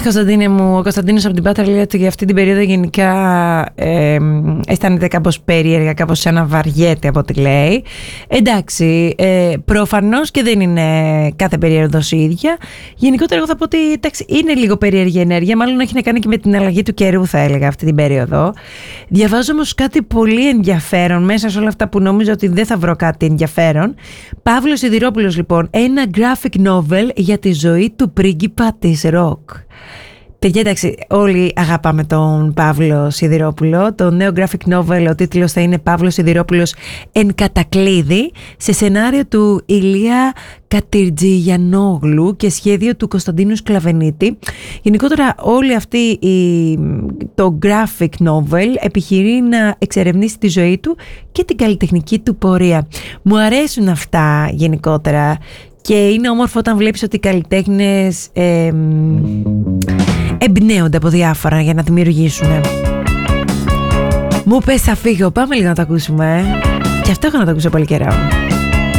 Κωνσταντίνε μου, ο Κωνσταντίνος από την Πάτρα λέει ότι για αυτή την περίοδο γενικά αισθάνεται κάπως περίεργα, κάπως σαν να βαριέται από ό,τι λέει. Εντάξει, προφανώς και δεν είναι κάθε περίοδος η ίδια. Γενικότερα εγώ θα πω ότι εντάξει, είναι λίγο περίεργη ενέργεια, μάλλον έχει να κάνει και με την αλλαγή του καιρού θα έλεγα αυτή την περίοδο. Διαβάζω όμως κάτι πολύ ενδιαφέρον μέσα σε όλα αυτά που νόμιζα ότι δεν θα βρω κάτι ενδιαφέρον. Παύλος Σιδηρόπουλος λοιπόν, ένα graphic novel για τη ζωή του πρίγκιπα της ροκ. Παιδιά, εντάξει, όλοι αγαπάμε τον Παύλο Σιδηρόπουλο. Το νέο graphic novel, ο τίτλος θα είναι Παύλος Σιδηρόπουλος εν κατακλείδη, σε σενάριο του Ηλία Κατυρτζηγιανόγλου και σχέδιο του Κωνσταντίνου Σκλαβενίτη. Γενικότερα όλη αυτή το graphic novel επιχειρεί να εξερευνήσει τη ζωή του και την καλλιτεχνική του πορεία. Μου αρέσουν αυτά γενικότερα. Και είναι όμορφο όταν βλέπεις ότι οι καλλιτέχνες εμπνέονται από διάφορα για να δημιουργήσουν. Μου πες θα φύγω, πάμε λίγο να το ακούσουμε. Και αυτό έχω να το ακούσω πολύ καιρό.